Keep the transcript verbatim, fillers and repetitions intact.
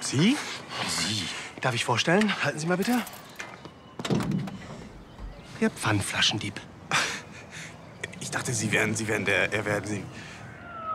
Sie? Sie. Darf ich vorstellen? Halten Sie mal bitte. Der Pfandflaschendieb. Ich dachte, Sie wären, Sie wären der, er wären Sie.